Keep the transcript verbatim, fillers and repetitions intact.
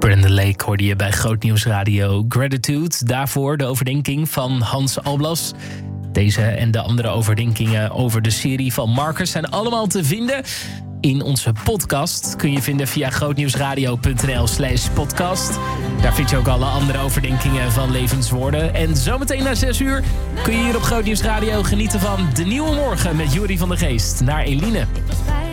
Deeper in the Lake hoorde je bij Groot Nieuws Radio. Gratitude, daarvoor de overdenking van Hans Alblas. Deze en de andere overdenkingen over de serie van Marcus zijn allemaal te vinden in onze podcast. Kun je vinden via grootnieuwsradio.nl slash podcast. Daar vind je ook alle andere overdenkingen van Levenswoorden. En zometeen na zes uur kun je hier op Groot Nieuws Radio genieten van De Nieuwe Morgen met Jury van der Geest. Naar Eline.